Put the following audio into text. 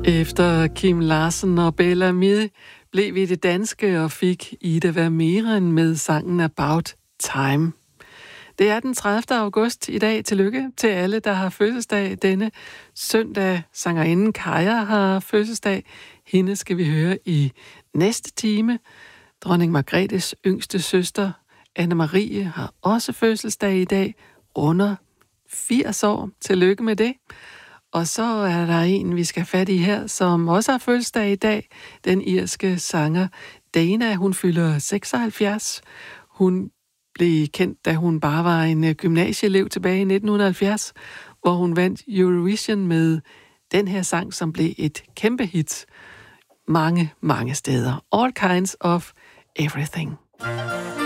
Efter Kim Larsen og Bella Mie blev vi det danske og fik Ida Vermeeren med sangen About Time. Det er den 30. august i dag. Tillykke til alle, der har fødselsdag denne søndag. Sangerinden Kaja har fødselsdag. Hende skal vi høre i næste time. Dronning Margrethes yngste søster, Anne-Marie, har også fødselsdag i dag. Runder 80 år. Tillykke med det. Og så er der en, vi skal have fat i her, som også har fødselsdag i dag. Den irske sanger Dana, hun fylder 76. Hun blev kendt, da hun bare var en gymnasieelev tilbage i 1970, hvor hun vandt Eurovision med den her sang, som blev et kæmpe hit mange, mange steder. All Kinds of Everything.